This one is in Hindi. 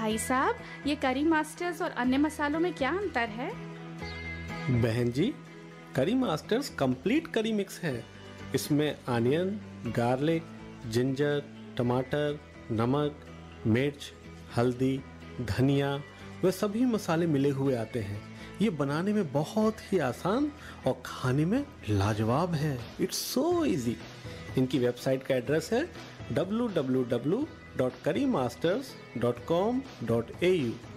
भाई साहब, ये करी मास्टर्स और अन्य मसालों में क्या अंतर है? बहन जी, करी मास्टर्स कंप्लीट करी मिक्स है। इसमें अनियन, गार्लिक, जिंजर, टमाटर, नमक, मिर्च, हल्दी, धनिया वे सभी मसाले मिले हुए आते हैं। ये बनाने में बहुत ही आसान और खाने में लाजवाब है। It's so easy. इनकी वेबसाइट का एड्रेस है www.currymasters.com.au।